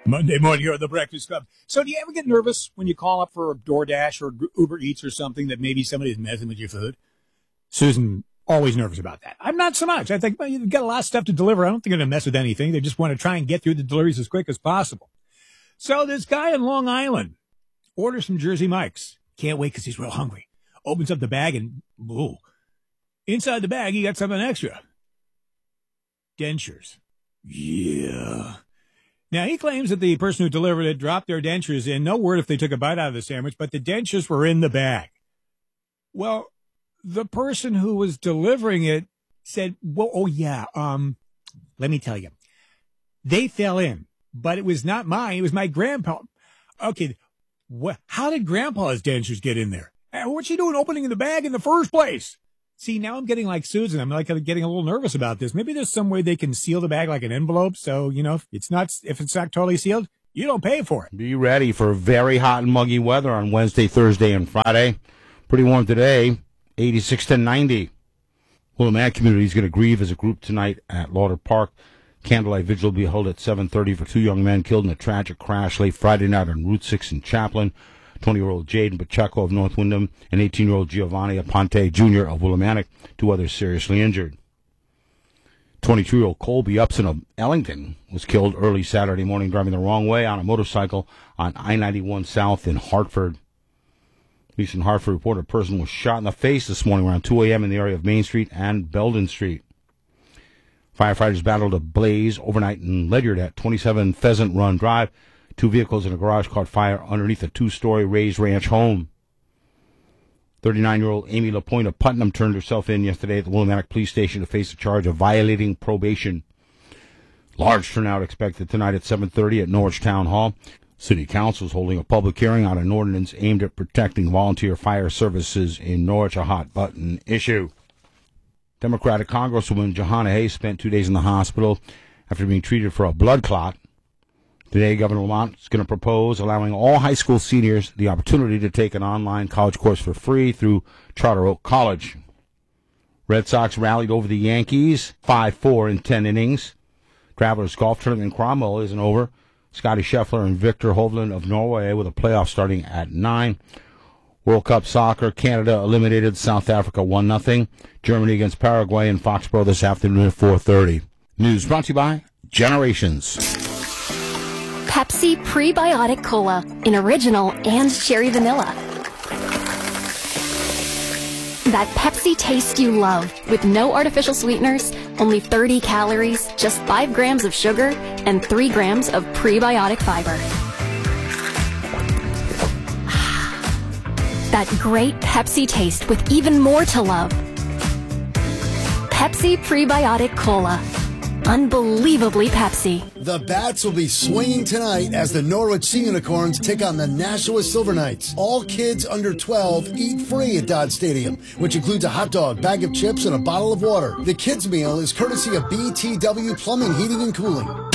Monday morning here at the Breakfast Club. So do you ever get nervous when you call up for DoorDash or Uber Eats or something that maybe somebody's messing with your food? Susan, always nervous about that. I'm not so much. I think, well, you've got a lot of stuff to deliver. I don't think they're going to mess with anything. They just want to try and get through the deliveries as quick as possible. So this guy in Long Island orders some Jersey Mike's. Can't wait because he's real hungry. Opens up the bag and, ooh, inside the bag, he got something extra. Dentures. Yeah. Now, he claims that the person who delivered it dropped their dentures in. No word if they took a bite out of the sandwich, but the dentures were in the bag. Well, the person who was delivering it said, well, oh, yeah, let me tell you. They fell in, but it was not mine. It was my grandpa. Okay, how did grandpa's dentures get in there? What's she doing opening the bag in the first place? See, now I'm getting like Susan. I'm like getting a little nervous about this. Maybe there's some way they can seal the bag like an envelope. So, you know, if it's not totally sealed, you don't pay for it. Be ready for very hot and muggy weather on Wednesday, Thursday, and Friday. Pretty warm today, 86 to 90. Willamette community is going to grieve as a group tonight at Lauder Park. Candlelight vigil will be held at 7:30 for two young men killed in a tragic crash late Friday night on Route 6 in Chaplin. 20-year-old Jaden Pacheco of North Windham and 18-year-old Giovanni Aponte Jr. of Willimantic, two others seriously injured. 22-year-old Colby Upson of Ellington was killed early Saturday morning driving the wrong way on a motorcycle on I-91 South in Hartford. Police in Hartford report a person was shot in the face this morning around 2 a.m. in the area of Main Street and Belden Street. Firefighters battled a blaze overnight in Ledyard at 27 Pheasant Run Drive. Two vehicles in a garage caught fire underneath a two-story raised ranch home. 39-year-old Amy LaPointe of Putnam turned herself in yesterday at the Willimantic Police Station to face a charge of violating probation. Large turnout expected tonight at 7:30 at Norwich Town Hall. City Council is holding a public hearing on an ordinance aimed at protecting volunteer fire services in Norwich, a hot-button issue. Democratic Congresswoman Jahana Hayes spent 2 days in the hospital after being treated for a blood clot. Today, Governor Lamont is going to propose allowing all high school seniors the opportunity to take an online college course for free through Charter Oak College. Red Sox rallied over the Yankees, 5-4 in 10 innings. Travelers Golf Tournament in Cromwell isn't over. Scotty Scheffler and Victor Hovland of Norway with a playoff starting at 9. World Cup Soccer, Canada eliminated South Africa 1-0. Germany against Paraguay in Foxborough this afternoon at 4:30. News brought to you by Generations. Pepsi Prebiotic Cola in original and cherry vanilla. That Pepsi taste you love with no artificial sweeteners, only 30 calories, just 5 grams of sugar, and 3 grams of prebiotic fiber. That great Pepsi taste with even more to love. Pepsi Prebiotic Cola. Unbelievably Pepsi. The bats will be swinging tonight as the Norwich Sea Unicorns take on the Nashua Silver Knights. All kids under 12 eat free at Dodge Stadium, which includes a hot dog, bag of chips, and a bottle of water. The kids' meal is courtesy of BTW Plumbing, Heating, and Cooling.